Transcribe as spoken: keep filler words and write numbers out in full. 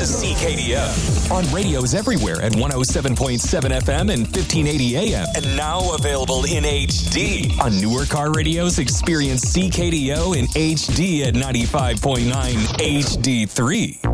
to C K D O. On radios everywhere at one oh seven point seven F M and fifteen eighty A M. And now available in H D. On newer car radios, experience C K D O in H D at ninety-five point nine H D three.